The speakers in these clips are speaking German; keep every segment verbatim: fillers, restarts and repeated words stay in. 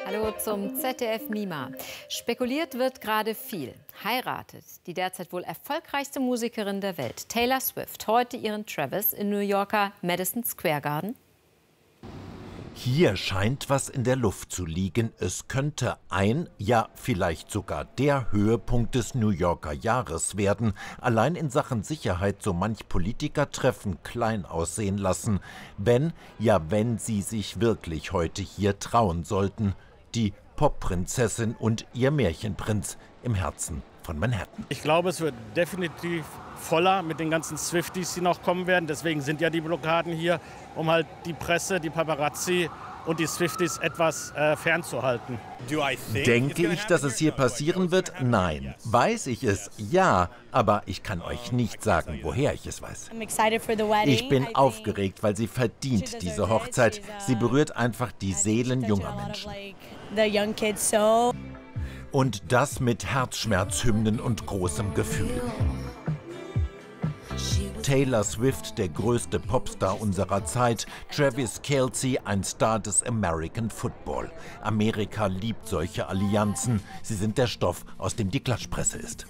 Hallo zum Z D F Mima. Spekuliert wird gerade viel. Heiratet die derzeit wohl erfolgreichste Musikerin der Welt, Taylor Swift, heute ihren Travis in New Yorker Madison Square Garden? Hier scheint was in der Luft zu liegen. Es könnte ein, ja vielleicht sogar der Höhepunkt des New Yorker Jahres werden. Allein in Sachen Sicherheit so manch Politikertreffen klein aussehen lassen. Wenn, ja wenn sie sich wirklich heute hier trauen sollten. Die Popprinzessin und ihr Märchenprinz im Herzen von Manhattan. Ich glaube, es wird definitiv voller mit den ganzen Swifties, die noch kommen werden. Deswegen sind ja die Blockaden hier, um halt die Presse, die Paparazzi und die Swifties etwas äh, fernzuhalten. Denke ich, dass es hier passieren wird? Nein. Weiß ich es? Ja. Aber ich kann euch nicht sagen, woher ich es weiß. Ich bin aufgeregt, weil sie verdient, diese Hochzeit. Sie berührt einfach die Seelen junger Menschen. Und das mit Herzschmerzhymnen und großem Gefühl. Taylor Swift, der größte Popstar unserer Zeit, Travis Kelce, ein Star des American Football. Amerika liebt solche Allianzen. Sie sind der Stoff, aus dem die Klatschpresse ist.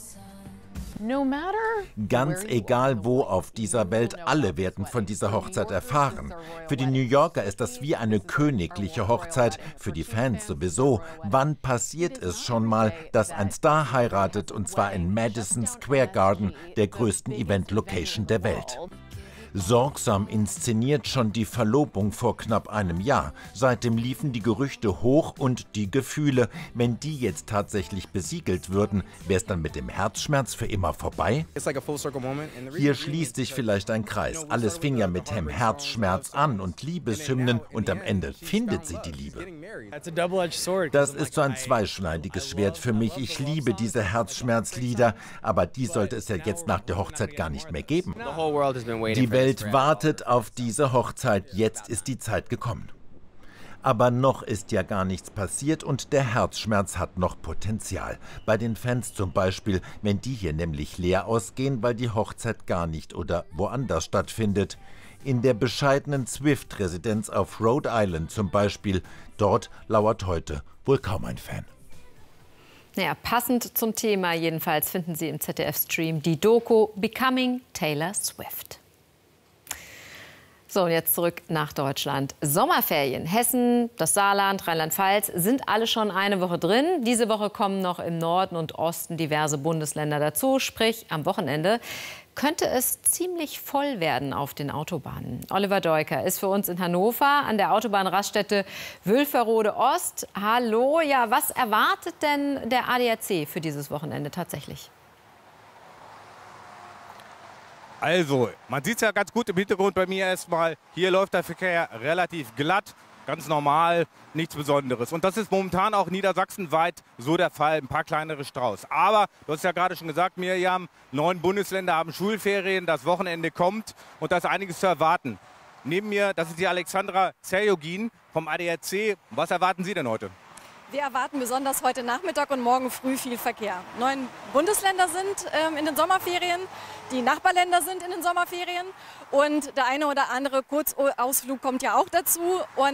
Ganz egal wo auf dieser Welt, alle werden von dieser Hochzeit erfahren. Für die New Yorker ist das wie eine königliche Hochzeit, für die Fans sowieso. Wann passiert es schon mal, dass ein Star heiratet, und zwar in Madison Square Garden, der größten Event-Location der Welt? Sorgsam inszeniert schon die Verlobung vor knapp einem Jahr. Seitdem liefen die Gerüchte hoch und die Gefühle. Wenn die jetzt tatsächlich besiegelt würden, wäre es dann mit dem Herzschmerz für immer vorbei? Hier schließt sich vielleicht ein Kreis. Alles fing ja mit dem Herzschmerz an und Liebeshymnen, und am Ende findet sie die Liebe. Das ist so ein zweischneidiges Schwert für mich. Ich liebe diese Herzschmerzlieder, aber die sollte es ja jetzt nach der Hochzeit gar nicht mehr geben. Die Welt wartet auf diese Hochzeit, jetzt ist die Zeit gekommen. Aber noch ist ja gar nichts passiert und der Herzschmerz hat noch Potenzial. Bei den Fans zum Beispiel, wenn die hier nämlich leer ausgehen, weil die Hochzeit gar nicht oder woanders stattfindet. In der bescheidenen Swift-Residenz auf Rhode Island zum Beispiel, dort lauert heute wohl kaum ein Fan. Ja, passend zum Thema jedenfalls finden Sie im Z D F-Stream die Doku Becoming Taylor Swift. So, und jetzt zurück nach Deutschland. Sommerferien. Hessen, das Saarland, Rheinland-Pfalz sind alle schon eine Woche drin. Diese Woche kommen noch im Norden und Osten diverse Bundesländer dazu. Sprich, am Wochenende könnte es ziemlich voll werden auf den Autobahnen. Oliver Deuker ist für uns in Hannover an der Autobahnraststätte Wülferode Ost. Hallo, ja, was erwartet denn der A D A C für dieses Wochenende tatsächlich? Also, man sieht es ja ganz gut im Hintergrund bei mir erstmal. Hier läuft der Verkehr relativ glatt, ganz normal, nichts Besonderes. Und das ist momentan auch niedersachsenweit so der Fall, ein paar kleinere Staus. Aber, du hast ja gerade schon gesagt, Miriam, neun Bundesländer haben Schulferien, das Wochenende kommt und da ist einiges zu erwarten. Neben mir, das ist die Alexandra Zerjogin vom A D A C. Was erwarten Sie denn heute? Wir erwarten besonders heute Nachmittag und morgen früh viel Verkehr. Neun Bundesländer sind ähm, in den Sommerferien, die Nachbarländer sind in den Sommerferien und der eine oder andere Kurzausflug kommt ja auch dazu. Und